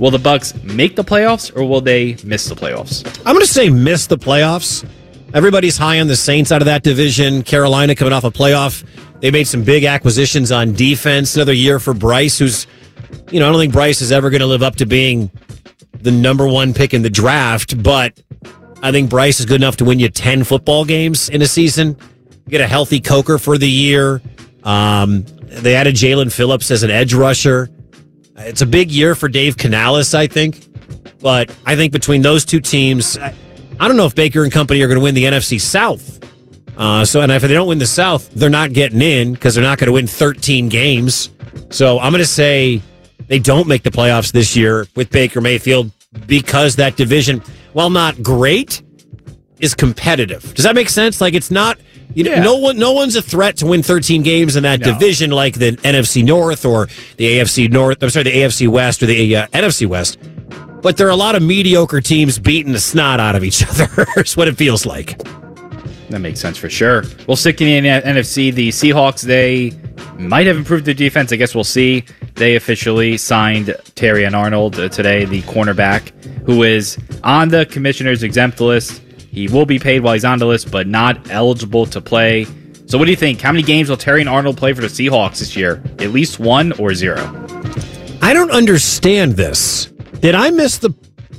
Will the Bucks make the playoffs or will they miss the playoffs? I'm going to say miss the playoffs. Everybody's high on the Saints out of that division. Carolina coming off a playoff. They made some big acquisitions on defense. Another year for Bryce, who's, I don't think Bryce is ever going to live up to being the number one pick in the draft, but I think Bryce is good enough to win you 10 football games in a season. You get a healthy Coker for the year. They added Jalen Phillips as an edge rusher. It's a big year for Dave Canales, I think. But I think between those two teams, I don't know if Baker and company are going to win the NFC South. And if they don't win the South, they're not getting in because they're not going to win 13 games. So I'm going to say they don't make the playoffs this year with Baker Mayfield because that division, while not great, is competitive. Does that make sense? Like, it's not, no one's a threat to win 13 games in that division like the NFC North or the AFC West or the NFC West. But there are a lot of mediocre teams beating the snot out of each other, is what it feels like. That makes sense for sure. Well, sticking in the NFC, the Seahawks, they might have improved their defense. I guess we'll see. They officially signed Terrion Arnold today, the cornerback, who is on the commissioner's exempt list. He will be paid while he's on the list, but not eligible to play. So what do you think? How many games will Terrion Arnold play for the Seahawks this year? At least 1 or 0? I don't understand this. Did I miss the...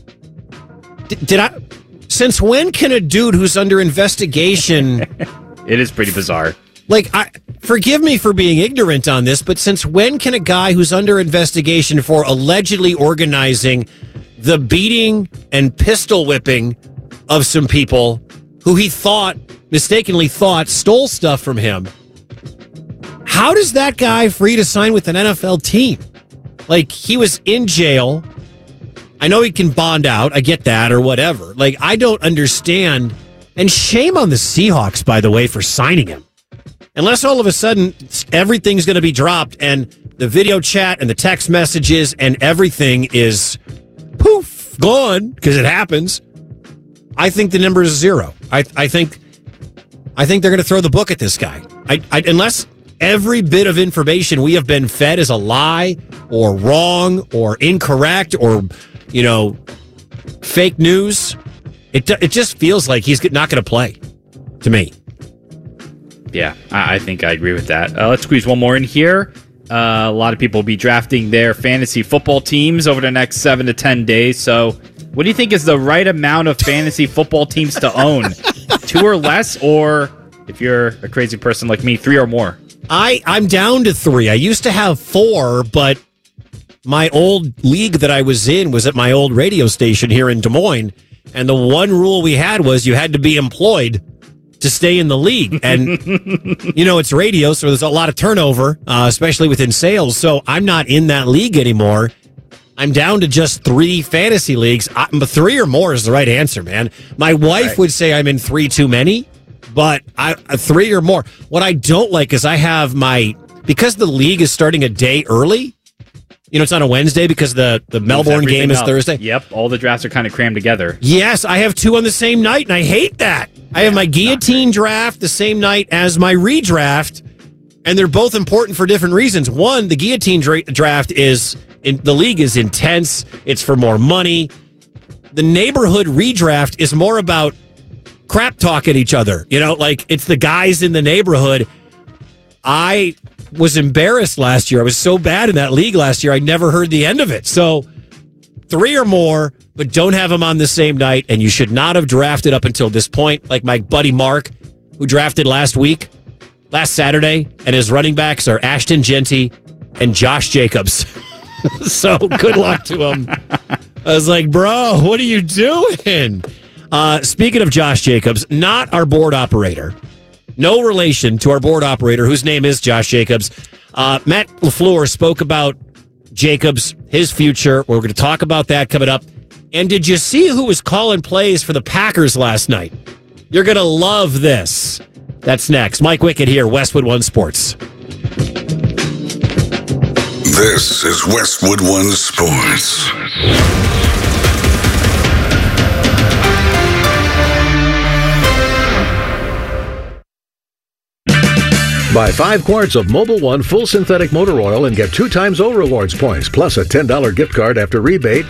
Did I... Since when can a dude who's under investigation... It is pretty bizarre. Forgive me for being ignorant on this, but since when can a guy who's under investigation for allegedly organizing the beating and pistol whipping of some people who he mistakenly thought stole stuff from him, how does that guy free to sign with an NFL team? He was in jail. I know he can bond out. I get that or whatever. I don't understand. And shame on the Seahawks, by the way, for signing him. Unless all of a sudden everything's going to be dropped and the video chat and the text messages and everything is poof, gone, because it happens. I think the number is 0. I think they're going to throw the book at this guy. Unless every bit of information we have been fed is a lie or wrong or incorrect or, fake news. It just feels like he's not going to play to me. Yeah, I think I agree with that. Let's squeeze one more in here. A lot of people will be drafting their fantasy football teams over the next 7 to 10 days. So what do you think is the right amount of fantasy football teams to own? 2 or less, or if you're a crazy person like me, 3 or more? I'm down to 3. I used to have 4, but my old league that I was in was at my old radio station here in Des Moines. And the one rule we had was you had to be employed to stay in the league. And, it's radio, so there's a lot of turnover, especially within sales. So I'm not in that league anymore. I'm down to just 3 fantasy leagues. 3 or more is the right answer, man. My wife would say I'm in 3 too many, but 3 or more. What I don't like is I have because the league is starting a day early. It's on a Wednesday because the Melbourne game is Thursday. Yep, all the drafts are kind of crammed together. Yes, I have 2 on the same night, and I hate that. I have my guillotine draft the same night as my redraft, and they're both important for different reasons. One, the guillotine draft the league is intense. It's for more money. The neighborhood redraft is more about crap talking each other. It's the guys in the neighborhood. I was embarrassed last year. I was so bad in that league last year, I never heard the end of it. So 3 or more, but don't have them on the same night, and you should not have drafted up until this point, like my buddy Mark, who drafted last Saturday, and his running backs are Ashton Genty and Josh Jacobs. So good luck to him. I was like, bro, what are you doing? Speaking of Josh Jacobs, not our board operator. No relation to our board operator, whose name is Josh Jacobs. Matt LaFleur spoke about Jacobs, his future. We're going to talk about that coming up. And did you see who was calling plays for the Packers last night? You're going to love this. That's next. Mike Wickett here, Westwood One Sports. This is Westwood One Sports. Buy 5 quarts of Mobil 1 full synthetic motor oil and get 2 times O Rewards points, plus a $10 gift card after rebate